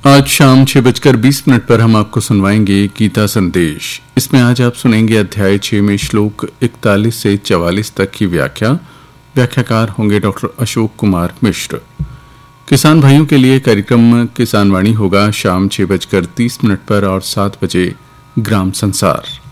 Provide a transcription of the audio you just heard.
आज शाम 6:20 पर हम आपको सुनवाएंगे गीता संदेश। इसमें आज आप सुनेंगे अध्याय 6 में श्लोक 41 से 44 तक की व्याख्या। व्याख्याकार होंगे डॉक्टर अशोक कुमार मिश्र। किसान भाइयों के लिए कार्यक्रम किसान वाणी होगा शाम 6:30 पर और 7 बजे ग्राम संसार।